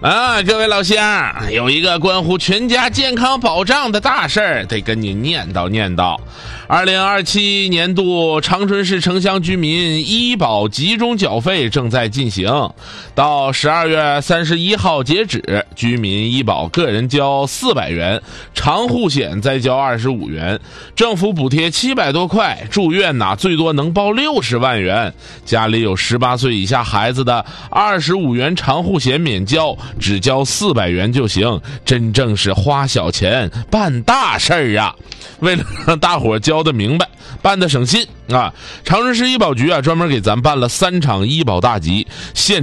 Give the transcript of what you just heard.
各位老乡，有一个关乎全家健康保障的大事儿，得跟你念叨念叨。2027年度长春市城乡居民医保集中缴费正在进行，到12月31号截止，居民医保个人交400元，长户险再交25元，政府补贴700多块，住院最多能报60万元。家里有18岁以下孩子的25元长户险免交，只交400元就行，真正是花小钱办大事儿啊！为了让大伙交得明白，办得省心啊，长春市医保局专门给咱办了3场医保大集，现